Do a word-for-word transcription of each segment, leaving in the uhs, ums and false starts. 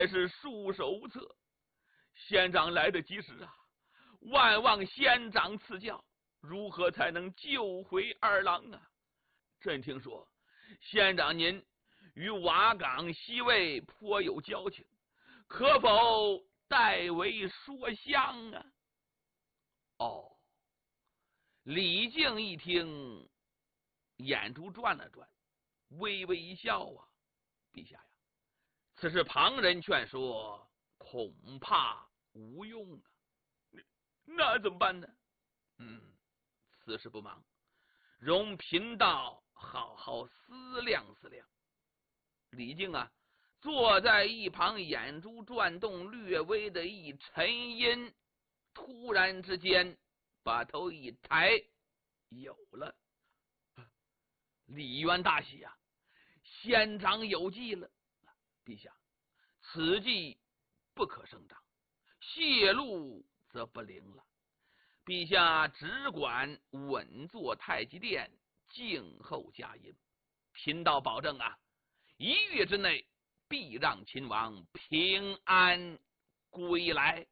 也是束手无策。县长来得及时啊，万望县长赐教，如何才能救回二郎啊？朕听说县长您与瓦岗西尉颇有交情，可否代为说相啊？哦，李靖一听，眼珠转了转，微微一笑啊，陛下呀，此事旁人劝说，恐怕无用啊。那怎么办呢？嗯，此事不忙，容贫道好好思量思量。李靖啊，坐在一旁，眼珠转动，略微的一沉吟，突然之间把头一抬，有了。李渊大喜啊，县长有计了。陛下，此计不可声张，泄露则不灵了。陛下只管稳坐太极殿，静候佳音。贫道保证啊，一月之内必让秦王平安归来。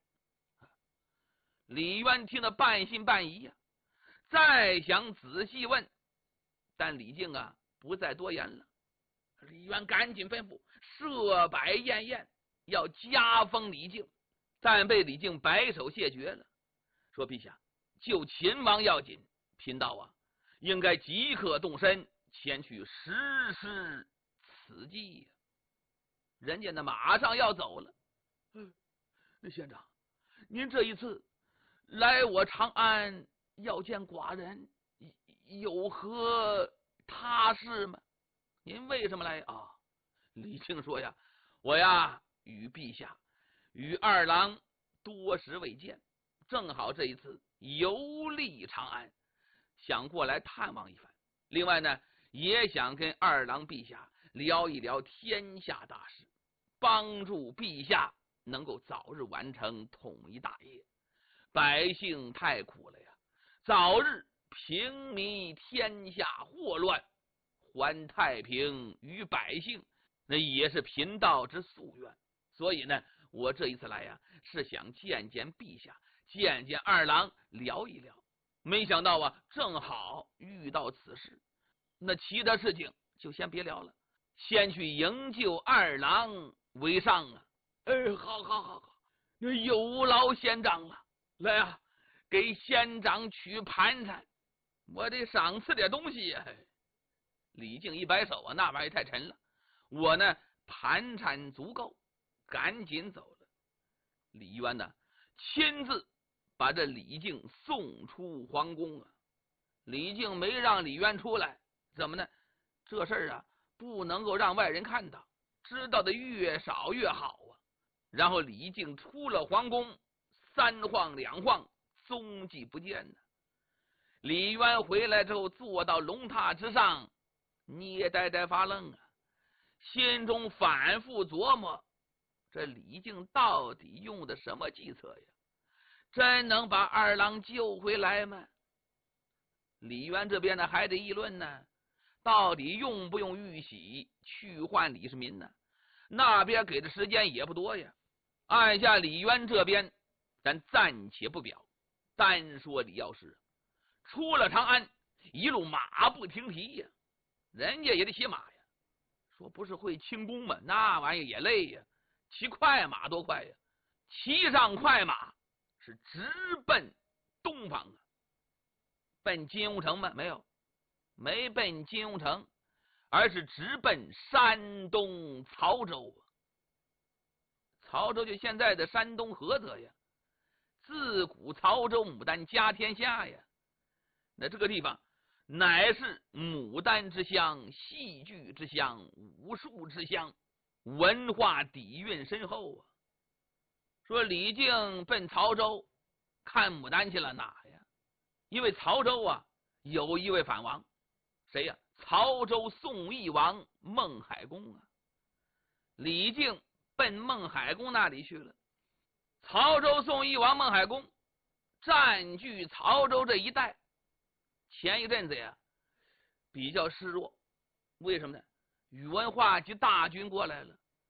李渊听得半信半疑呀、啊，再想仔细问，但李靖啊不再多言了。李渊赶紧吩咐设摆宴宴，要加封李靖，但被李靖摆手谢绝了，说：“陛下，救秦王要紧，贫道啊应该即刻动身前去实施此计呀。”人家呢马上要走了。嗯，那县长，您这一次来我长安要见寡人，有何他事吗？您为什么来啊？李靖说呀，我呀与陛下与二郎多时未见，正好这一次游历长安，想过来探望一番。另外呢，也想跟二郎陛下聊一聊天下大事，帮助陛下能够早日完成统一大业。百姓太苦了呀，早日平弭天下祸乱，还太平于百姓，那也是贫道之夙愿。所以呢，我这一次来呀，是想见见陛下，见见二郎，聊一聊。没想到啊，正好遇到此事。那其他事情就先别聊了，先去营救二郎为上啊！哎，好好好好，那有劳县长了。来啊，给县长取盘缠，我得赏赐点东西呀、啊。李靖一摆手啊，那玩意太沉了，我呢盘缠足够，赶紧走了。李渊呢亲自把这李靖送出皇宫啊。李靖没让李渊出来，怎么呢？这事儿啊不能够让外人看到，知道的越少越好啊。然后李靖出了皇宫，三晃两晃，踪迹不见呢。李渊回来之后，坐到龙榻之上，捏呆呆发愣啊，心中反复琢磨，这李靖到底用的什么计策呀？真能把二郎救回来吗？李渊这边呢还得议论呢，到底用不用玉玺去换李世民呢？那边给的时间也不多呀。按下李渊这边，咱暂且不表，单说李药师出了长安，一路马不停蹄呀，人家也得骑马呀。说不是会轻功吗？那玩意也累呀。骑快马多快呀！骑上快马是直奔东方啊。奔金庸城吗？没有，没奔金庸城，而是直奔山东曹州啊。曹州就现在的山东菏泽呀，自古曹州牡丹家天下呀。那这个地方乃是牡丹之乡、戏剧之乡、武术之乡，文化底蕴深厚啊。说李靖奔曹州看牡丹去了，哪呀？因为曹州啊有一位反王，谁呀？曹州宋义王孟海公啊。李靖奔孟海公那里去了。曹州宋义王孟海公占据曹州这一带，前一阵子呀比较示弱，为什么呢？宇文化及大军过来了，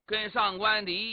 跟上官离